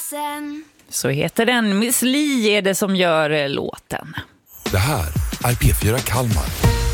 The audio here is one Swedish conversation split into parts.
sen. Så heter den. Miss Li är det som gör låten. Det här är P4 Kalmar.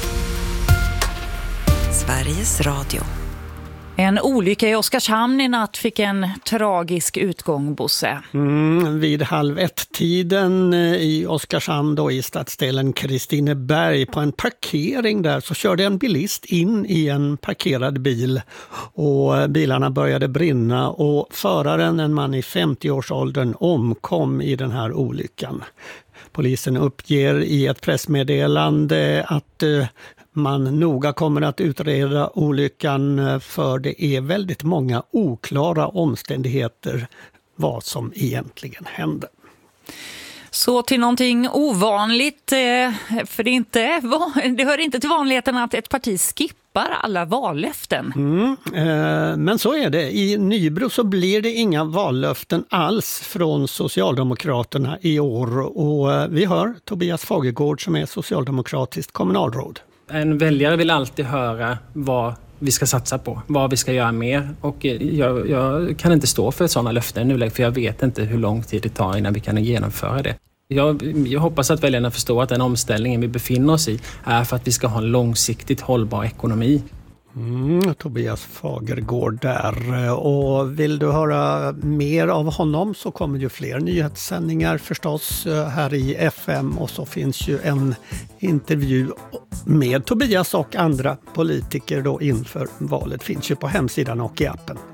Sveriges Radio. En olycka i Oskarshamn i natt fick en tragisk utgång, Bosse. Vid 12:30-tiden i Oskarshamn då i stadsdelen Kristineberg på en parkering där så körde en bilist in i en parkerad bil och bilarna började brinna och föraren, en man i 50-årsåldern, omkom i den här olyckan. Polisen uppger i ett pressmeddelande att man noga kommer att utreda olyckan för det är väldigt många oklara omständigheter vad som egentligen hände. Så till någonting ovanligt, för det hör inte till vanligheten att ett parti skippar alla vallöften. Men så är det. I Nybro så blir det inga vallöften alls från Socialdemokraterna i år. Och vi hör Tobias Fagergård som är socialdemokratiskt kommunalråd. En väljare vill alltid höra vad vi ska satsa på, vad vi ska göra mer. Och jag kan inte stå för sådana löften nu, för jag vet inte hur lång tid det tar innan vi kan genomföra det. Jag hoppas att väljarna förstår att den omställningen vi befinner oss i är för att vi ska ha en långsiktigt hållbar ekonomi. Tobias Fagergård där. Och vill du höra mer av honom så kommer ju fler nyhetssändningar förstås här i FM, och så finns ju en intervju med Tobias och andra politiker då inför valet, finns ju på hemsidan och i appen.